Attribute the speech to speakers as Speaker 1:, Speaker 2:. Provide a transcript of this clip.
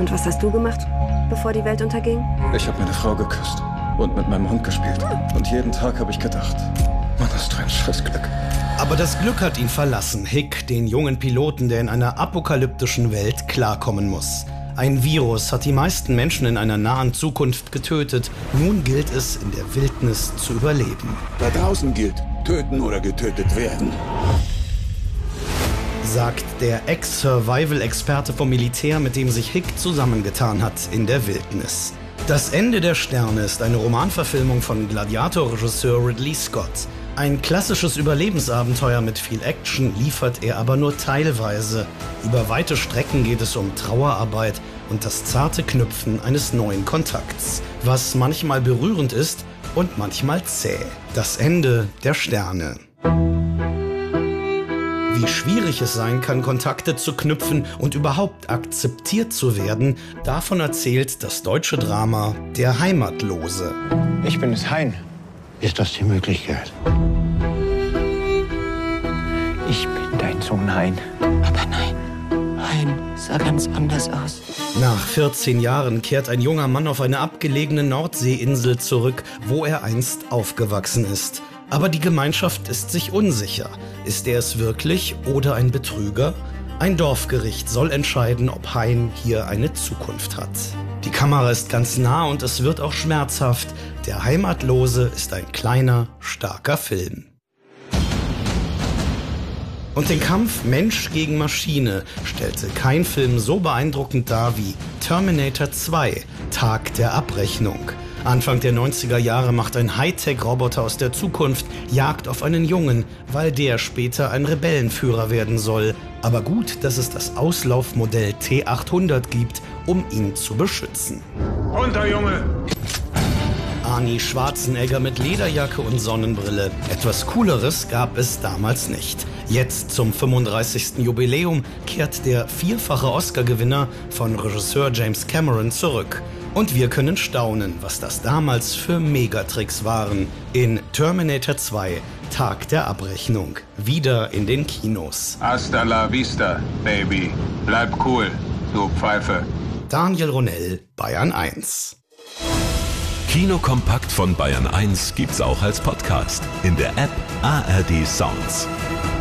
Speaker 1: Und was hast du gemacht, bevor die Welt unterging?
Speaker 2: Ich habe meine Frau geküsst und mit meinem Hund gespielt. Und jeden Tag habe ich gedacht, Mann, hast du ein Scheißglück.
Speaker 3: Aber das Glück hat ihn verlassen, Hick, den jungen Piloten, der in einer apokalyptischen Welt klarkommen muss. Ein Virus hat die meisten Menschen in einer nahen Zukunft getötet. Nun gilt es, in der Wildnis zu überleben.
Speaker 4: Da draußen gilt, töten oder getötet werden.
Speaker 3: Sagt der Ex-Survival-Experte vom Militär, mit dem sich Hick zusammengetan hat in der Wildnis. Das Ende der Sterne ist eine Romanverfilmung von Gladiator-Regisseur Ridley Scott. Ein klassisches Überlebensabenteuer mit viel Action liefert er aber nur teilweise. Über weite Strecken geht es um Trauerarbeit und das zarte Knüpfen eines neuen Kontakts, was manchmal berührend ist und manchmal zäh. Das Ende der Sterne. Wie schwierig es sein kann, Kontakte zu knüpfen und überhaupt akzeptiert zu werden, davon erzählt das deutsche Drama Der Heimatlose.
Speaker 5: Ich bin es, Hein. Ist das die Möglichkeit? Ich bin dein Sohn, Hein.
Speaker 6: Aber nein, Hein sah ganz anders aus.
Speaker 3: Nach 14 Jahren kehrt ein junger Mann auf eine abgelegene Nordseeinsel zurück, wo er einst aufgewachsen ist. Aber die Gemeinschaft ist sich unsicher. Ist er es wirklich oder ein Betrüger? Ein Dorfgericht soll entscheiden, ob Hein hier eine Zukunft hat. Die Kamera ist ganz nah und es wird auch schmerzhaft. Der Heimatlose ist ein kleiner, starker Film. Und den Kampf Mensch gegen Maschine stellte kein Film so beeindruckend dar wie Terminator 2, Tag der Abrechnung. Anfang der 90er Jahre macht ein Hightech-Roboter aus der Zukunft Jagd auf einen Jungen, weil der später ein Rebellenführer werden soll. Aber gut, dass es das Auslaufmodell T800 gibt, um ihn zu beschützen.
Speaker 4: Runter, Junge!
Speaker 3: Arnie Schwarzenegger mit Lederjacke und Sonnenbrille. Etwas Cooleres gab es damals nicht. Jetzt zum 35. Jubiläum kehrt der vierfache Oscar-Gewinner von Regisseur James Cameron zurück. Und wir können staunen, was das damals für Megatricks waren. In Terminator 2, Tag der Abrechnung. Wieder in den Kinos.
Speaker 7: Hasta la vista, Baby. Bleib cool, du Pfeife.
Speaker 3: Daniel Ronell, Bayern 1.
Speaker 8: Kinokompakt von Bayern 1 gibt's auch als Podcast in der App ARD Sounds.